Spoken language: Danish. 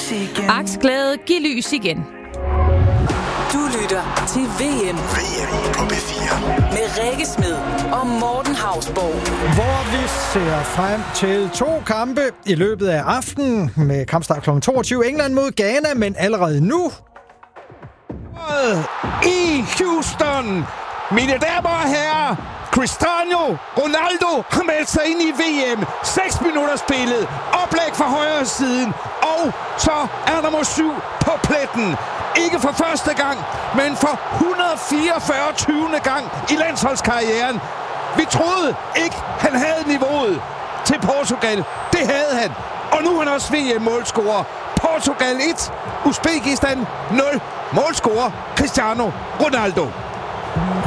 lys igen. Aksglæde, giv lys igen. Du lytter til VM. VM på P4. Med Rikke Smed og Morten Hausborg. Hvor vi ser frem til 2 kampe i løbet af aftenen med kampstart kl. 22. England mod Ghana, men allerede nu i Houston. Mine damer og herrer, Cristiano Ronaldo har meldt sig ind i VM. 6 minutter spillet. Oplæg fra højre siden. Og så er nummer 7 på pletten. Ikke for første gang, men for 144. gang i landsholdskarrieren. Vi troede ikke, han havde niveauet til Portugal. Det havde han. Og nu er han også VM-målscorer. Portugal 1, Uzbekistan 0. Målscorer Cristiano Ronaldo.